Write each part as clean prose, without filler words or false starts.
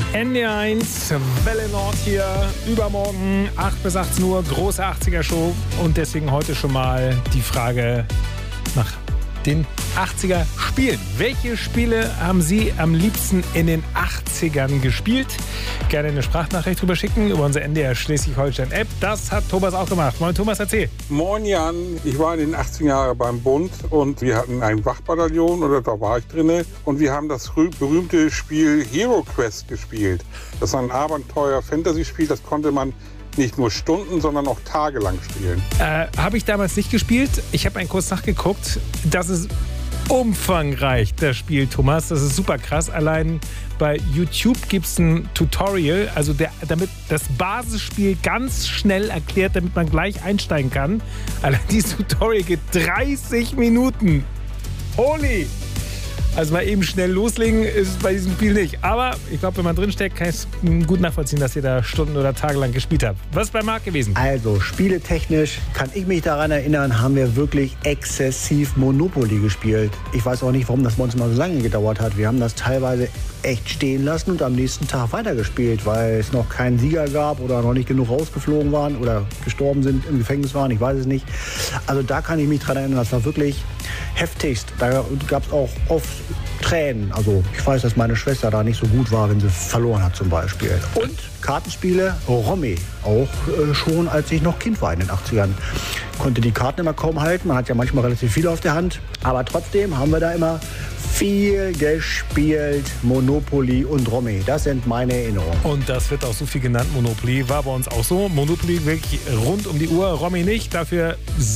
NDR1, Welle Nord hier, übermorgen 8 bis 18 Uhr, große 80er-Show. Und deswegen heute schon mal die Frage nach den 80er-Spielen. Welche Spiele haben Sie am liebsten in den 80ern gespielt? Gerne eine Sprachnachricht drüber schicken über unsere NDR Schleswig-Holstein-App. Das hat Thomas auch gemacht. Moin Thomas, erzähl. Moin Jan, ich war in den 80er Jahren beim Bund und wir hatten ein Wachbataillon, oder da war ich drinne, und wir haben das berühmte Spiel Hero Quest gespielt. Das war ein Abenteuer-Fantasy-Spiel, das konnte man nicht nur Stunden, sondern auch tagelang spielen. Habe ich damals nicht gespielt. Ich habe einen Kurs nachgeguckt. Das ist umfangreich, das Spiel, Thomas. Das ist super krass. Allein bei YouTube gibt es ein Tutorial, also damit das Basisspiel ganz schnell erklärt, damit man gleich einsteigen kann. Allein dieses Tutorial geht 30 Minuten. Holy! Also mal eben schnell loslegen ist es bei diesem Spiel nicht. Aber ich glaube, wenn man drinsteckt, kann ich es gut nachvollziehen, dass ihr da Stunden oder Tage lang gespielt habt. Was ist bei Marc gewesen? Also spieletechnisch kann ich mich daran erinnern, haben wir wirklich exzessiv Monopoly gespielt. Ich weiß auch nicht, warum das bei uns mal so lange gedauert hat. Wir haben das teilweise echt stehen lassen und am nächsten Tag weitergespielt, weil es noch keinen Sieger gab oder noch nicht genug rausgeflogen waren oder gestorben sind, im Gefängnis waren, ich weiß es nicht. Also da kann ich mich dran erinnern, das war wirklich heftigst. Da gab es auch oft Tränen. Also ich weiß, dass meine Schwester da nicht so gut war, wenn sie verloren hat zum Beispiel. Und Kartenspiele, Romy, auch schon als ich noch Kind war in den 80ern. Konnte die Karten immer kaum halten, man hat ja manchmal relativ viele auf der Hand, aber trotzdem haben wir da immer viel gespielt, Monopoly und Romy. Das sind meine Erinnerungen. Und das wird auch so viel genannt, Monopoly. War bei uns auch so. Monopoly wirklich rund um die Uhr, Romy nicht. Dafür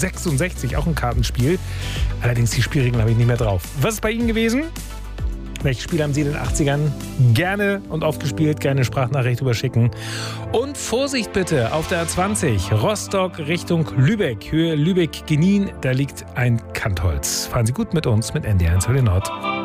66, auch ein Kartenspiel. Allerdings die Spielregeln habe ich nicht mehr drauf. Was ist bei Ihnen gewesen? Welche Spiele haben Sie in den 80ern gerne und oft gespielt? Gerne eine Sprachnachricht überschicken. Und Vorsicht bitte auf der A20, Rostock Richtung Lübeck, Höhe Lübeck-Genin. Da liegt ein Kantholz. Fahren Sie gut mit uns mit NDR1 Welle Nord.